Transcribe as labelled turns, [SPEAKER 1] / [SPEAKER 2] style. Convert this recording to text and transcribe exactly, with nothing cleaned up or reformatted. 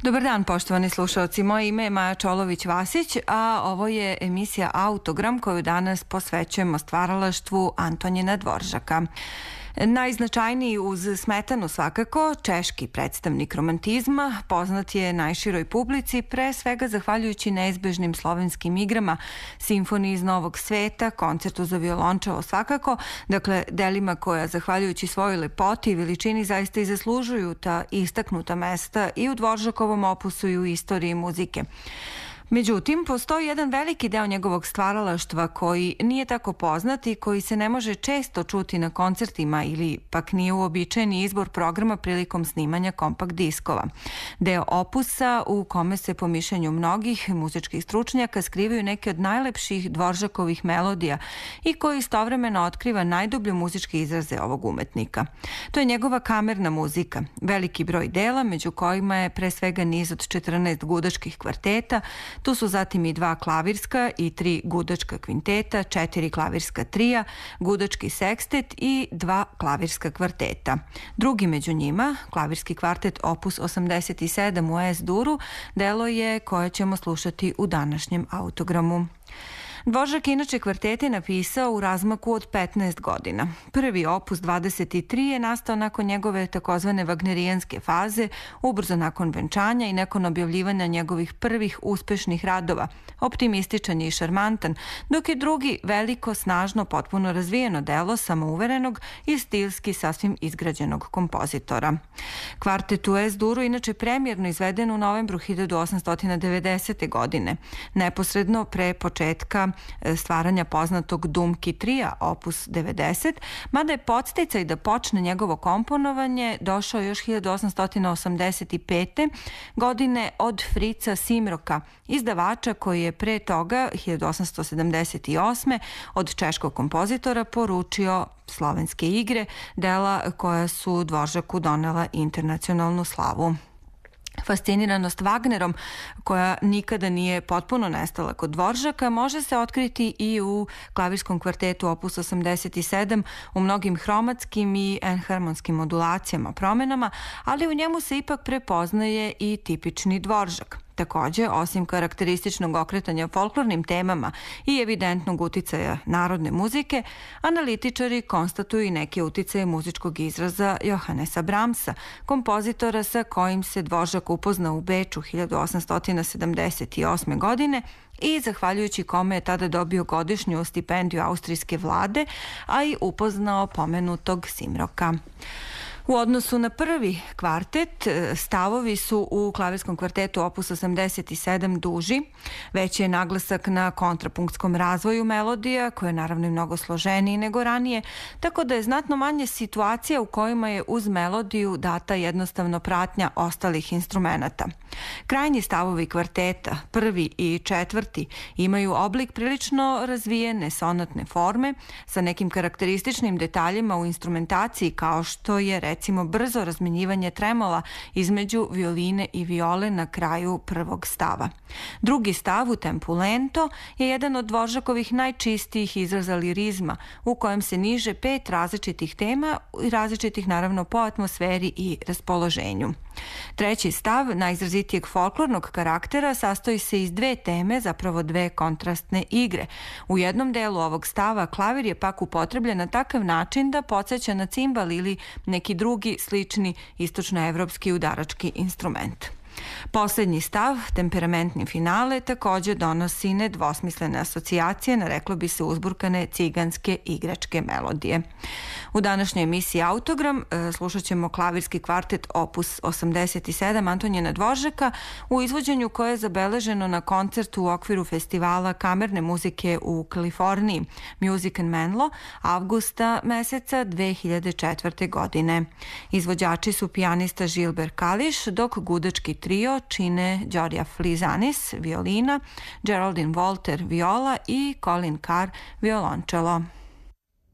[SPEAKER 1] Dobar dan, poštovani slušalci. Moje ime je Maja Čolović-Vasić, a ovo je emisija Autogram koju danas posvećujemo stvaralaštvu Antonjina Dvoržaka. Najznačajniji uz Smetanu svakako, češki predstavnik romantizma, poznat je najširoj publici, pre svega zahvaljujući neizbežnim slovenskim igrama, simfoniji iz Novog sveta, koncertu za violončelo svakako, dakle delima koja zahvaljujući svojoj lepoti i veličini zaista i zaslužuju ta istaknuta mesta i u Dvoržakovom opusu i u istoriji muzike. Međutim, postoji jedan veliki deo njegovog stvaralaštva koji nije tako poznat i koji se ne može često čuti na koncertima ili pak nije uobičajeni izbor programa prilikom snimanja kompakt diskova. Deo opusa u kome se po mišljenju mnogih muzičkih stručnjaka skrivaju neke od najlepših Dvoržakovih melodija i koji istovremeno otkriva najdublje muzičke izraze ovog umetnika. To je njegova kamerna muzika, veliki broj dela, među kojima je pre svega niz od četrnaest gudačkih kvarteta. Tu su zatim i dva klavirska i tri gudačka kvinteta, četiri klavirska trija, gudački sekstet i dva klavirska kvarteta. Drugi među njima, klavirski kvartet opus osamdeset sedam u Es-duru, delo je koje ćemo slušati u današnjem Autogramu. Dvoržak inače kvartete napisao u razmaku od petnaest godina. Prvi opus dvadeset tri je nastao nakon njegove takozvane vagnerijanske faze, ubrzo nakon venčanja i nakon objavljivanja njegovih prvih uspešnih radova, optimističan je i šarmantan, dok je drugi veliko, snažno, potpuno razvijeno delo samouverenog i stilski sasvim izgrađenog kompozitora. Kvartet u Es-duru inače premijerno izveden u novembru hiljadu osamsto devedesete. godine, neposredno pre početka stvaranja poznatog Dumki trija opus devedeset, mada je podsticaj da počne njegovo komponovanje došao još hiljadu osamsto osamdeset pete. godine od Frica Simroka, izdavača koji je pre toga hiljadu osamsto sedamdeset osme. od češkog kompozitora poručio Slovenske igre, dela koja su Dvoržaku donela internacionalnu slavu. Fasciniranost Wagnerom, koja nikada nije potpuno nestala kod Dvoržaka, može se otkriti i u klavirskom kvartetu opus osamdeset sedam u mnogim hromatskim i enharmonskim modulacijama, promenama, ali u njemu se ipak prepoznaje i tipični Dvoržak. Takođe, osim karakterističnog okretanja folklornim temama i evidentnog uticaja narodne muzike, analitičari konstatuju i neke uticaje muzičkog izraza Johannesa Brahmsa, kompozitora sa kojim se Dvoržak upoznao u Beču hiljadu osamsto sedamdeset osme. godine i zahvaljujući kome je tada dobio godišnju stipendiju austrijske vlade, a i upoznao pomenutog Simroka. U odnosu na prvi kvartet, stavovi su u klavirskom kvartetu opus osamdeset sedam duži, već je naglasak na kontrapunktskom razvoju melodija, koje je naravno i mnogo složeniji nego ranije, tako da je znatno manje situacija u kojima je uz melodiju data jednostavno pratnja ostalih instrumenata. Krajnji stavovi kvarteta, prvi i četvrti, imaju oblik prilično razvijene sonatne forme sa nekim karakterističnim detaljima u instrumentaciji, kao što je recimo brzo razmenjivanje tremola između violine i viole na kraju prvog stava. Drugi stav u tempu lento je jedan od Dvoržakovih najčistijih izraza lirizma, u kojem se niže pet različitih tema i različitih naravno po atmosferi i raspoloženju. Treći stav, najizrazitijeg folklornog karaktera, sastoji se iz dve teme, zapravo dve kontrastne igre. U jednom delu ovog stava klavir je pak upotrebljen na takav način da podsjeća na cimbal ili neki drugi slični istočnoevropski udarački instrument. Poslednji stav, temperamentni finale, takođe donosi nedvosmislene asocijacije na, reklo bi se, uzburkane ciganske igračke melodije. U današnjoj emisiji Autogram slušat ćemo klavirski kvartet opus osamdeset sedam Antonjina Dvoržaka u izvođenju koje je zabeleženo na koncertu u okviru festivala kamerne muzike u Kaliforniji Music in Menlo avgusta meseca dve hiljade četvrte. godine. Izvođači su pijanista Žilber Kališ, dok gudački trio čine Đorđa Flizanis, violina, Geraldine Walter, viola i Colin Carr, violončelo.